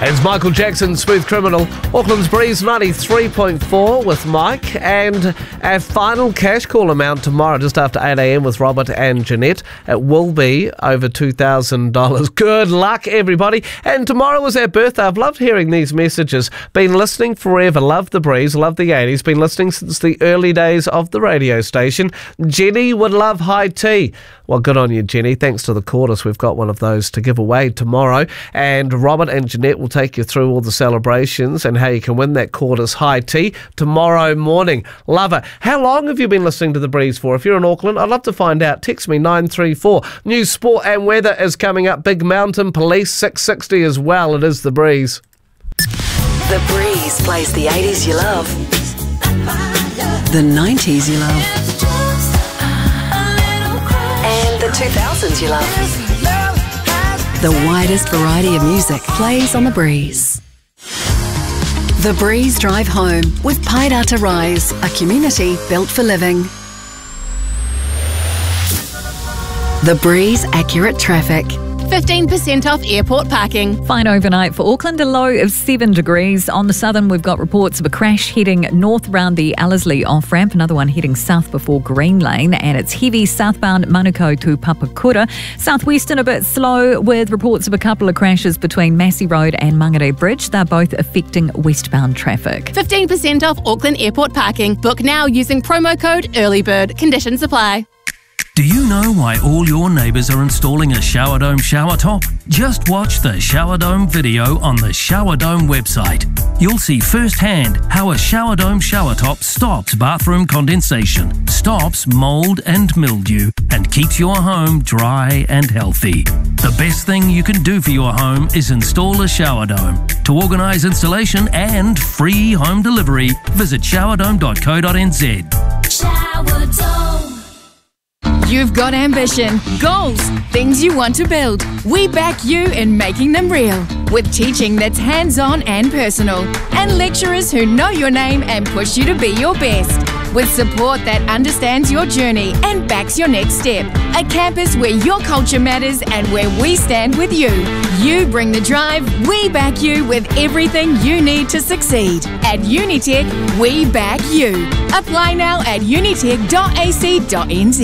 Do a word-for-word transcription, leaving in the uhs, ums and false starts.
It's Michael Jackson, Smooth Criminal. Auckland's Breeze ninety-three point four with Mike. And our final cash call amount tomorrow, just after eight a.m. with Robert and Jeanette. It will be over two thousand dollars. Good luck, everybody. And tomorrow is our birthday. I've loved hearing these messages. Been listening forever. Love the Breeze. Love the eighties. Been listening since the early days of the radio station. Jenny would love high tea. Well, good on you, Jenny. Thanks to the Cordis, we've got one of those to give away tomorrow. And Robert and Jeanette will take you through all the celebrations and how you can win that Cordis high tea tomorrow morning. Love it. How long have you been listening to The Breeze for? If you're in Auckland, I'd love to find out. Text me nine three four. News, sport and weather is coming up. Big Mountain Police six sixty as well. It is The Breeze. The Breeze plays the eighties you love, the nineties you love, and the two thousands you love. The widest variety of music plays on The Breeze. The Breeze Drive Home with Pairata Rise, a community built for living. The Breeze Accurate Traffic. fifteen percent off airport parking. Fine overnight for Auckland, a low of seven degrees. On the southern, we've got reports of a crash heading north around the Ellerslie off-ramp, another one heading south before Green Lane, and it's heavy southbound Manukau to Papakura. Southwestern a bit slow with reports of a couple of crashes between Massey Road and Mangere Bridge. They're both affecting westbound traffic. fifteen percent off Auckland airport parking. Book now using promo code EARLYBIRD. Conditions apply. Do you know why all your neighbours are installing a Shower Dome shower top? Just watch the Shower Dome video on the Shower Dome website. You'll see firsthand how a Shower Dome shower top stops bathroom condensation, stops mould and mildew, and keeps your home dry and healthy. The best thing you can do for your home is install a Shower Dome. To organise installation and free home delivery, visit shower dome dot co dot n z. Shower Dome. You've got ambition, goals, things you want to build. We back you in making them real. With teaching that's hands-on and personal. And lecturers who know your name and push you to be your best. With support that understands your journey and backs your next step. A campus where your culture matters and where we stand with you. You bring the drive, we back you with everything you need to succeed. At Unitec, we back you. Apply now at unitec dot a c dot n z.